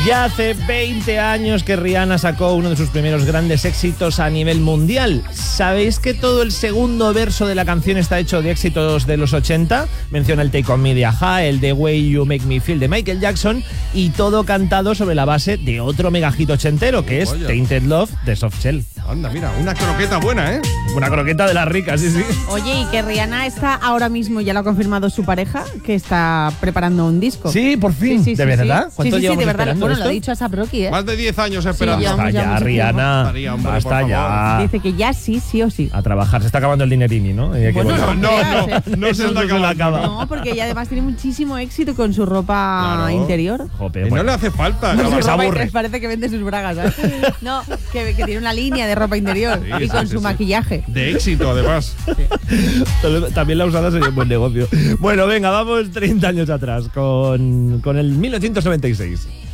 Ya hace 20 años que Rihanna sacó uno de sus primeros grandes éxitos a nivel mundial. ¿Sabéis que todo el segundo verso de la canción está hecho de éxitos de los 80? Menciona el Take On Me de A.H.A., el The Way You Make Me Feel de Michael Jackson, y todo cantado sobre la base de otro megahit ochentero, que es Tainted Love de Soft Shell. Anda, mira, una croqueta buena, ¿eh? Una croqueta de las ricas, sí, sí. Oye, y que Rihanna está ahora mismo, ya lo ha confirmado su pareja, que está preparando un disco. Sí, por fin. Sí, ¿De verdad? Sí, ¿Cuánto sí, llevamos de verdad. esperando Bueno, esto? lo ha dicho ASAP Rocky, ¿eh? Más de 10 años esperando. Sí, Basta ya, mucho Rihanna. Hombre, Basta por ya. Dice que ya sí o sí. A trabajar. Se está acabando el dinerini, ¿no? Y hay que Bueno, volver. No se está acabando. No, porque ella además tiene muchísimo éxito con su ropa Claro. interior. Jope, Y no bueno. le hace falta. No, no, se Su ropa aburre. interior, parece que vende sus bragas, ¿sabes? No, que tiene una línea de ropa interior Sí, y con sí, su sí. maquillaje. De éxito, además. También la usada sería un buen negocio. Bueno, venga, vamos 30 años atrás con el 1996.